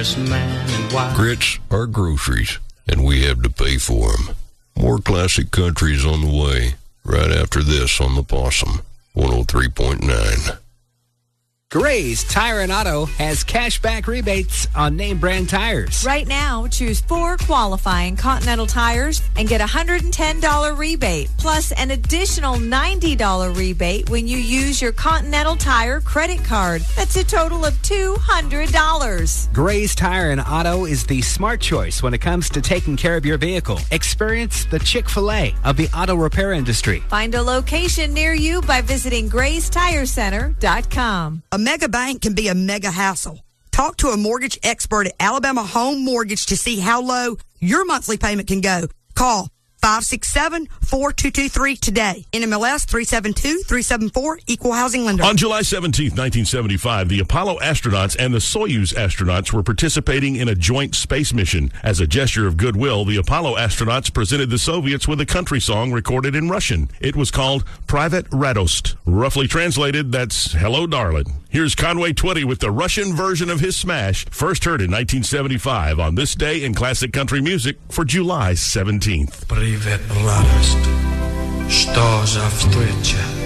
Grits are groceries, and we have to pay for them. More classic country is on the way, right after this on the Possum, 103.9. Gray's Tire and Auto has cashback rebates on name brand tires. Right now, choose 4 qualifying Continental tires and get a $110 rebate, plus an additional $90 rebate when you use your Continental Tire credit card. That's a total of $200. Gray's Tire and Auto is the smart choice when it comes to taking care of your vehicle. Experience the Chick-fil-A of the auto repair industry. Find a location near you by visiting graystirecenter.com. A mega bank can be a mega hassle. Talk to a mortgage expert at Alabama Home Mortgage to see how low your monthly payment can go. Call 567-4223 today. NMLS 372374, Equal Housing Lender. On July 17, 1975, the Apollo astronauts and the Soyuz astronauts were participating in a joint space mission. As a gesture of goodwill, the Apollo astronauts presented the Soviets with a country song recorded in Russian. It was called Privat Radost. Roughly translated, that's Hello, Darling. Here's Conway Twitty with the Russian version of his smash, first heard in 1975 on this day in classic country music for July 17th. Привет, радость, что за встреча?